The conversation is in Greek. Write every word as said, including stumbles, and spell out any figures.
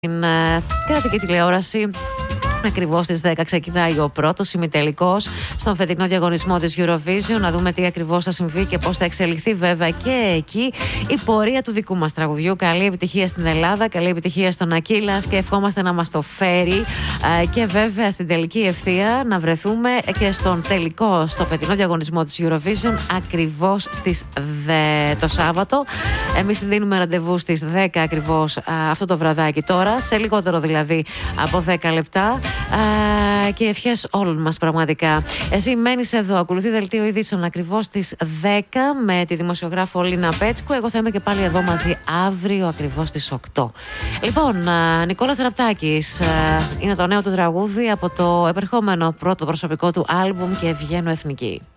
στην uh, κρατική τηλεόραση. Ακριβώς στις δέκα ξεκινάει ο πρώτος ημιτελικός στον φετινό διαγωνισμό της Eurovision. Να δούμε τι ακριβώς θα συμβεί και πώς θα εξελιχθεί βέβαια και εκεί η πορεία του δικού μας τραγουδιού. Καλή επιτυχία στην Ελλάδα, καλή επιτυχία στον Ακύλας και ευχόμαστε να μας το φέρει και βέβαια στην τελική ευθεία να βρεθούμε και στον τελικό, στο φετινό διαγωνισμό της Eurovision ακριβώς στις δε... το Σάββατο. Εμείς δίνουμε ραντεβού στις δέκα ακριβώς αυτό το βραδάκι τώρα, σε λιγότερο δηλαδή από δέκα λεπτά. Uh, και ευχές όλων μας πραγματικά. Εσύ μένεις εδώ, ακολουθεί δελτίο ειδήσεων ακριβώς στις δέκα με τη δημοσιογράφο Λίνα Πέτσκου. Εγώ θα είμαι και πάλι εδώ μαζί αύριο ακριβώς στις οκτώ. Λοιπόν, uh, Νικόλας Ραπτάκης uh, είναι το νέο του τραγούδι από το επερχόμενο πρώτο προσωπικό του άλμπουμ και βγαίνω εθνική.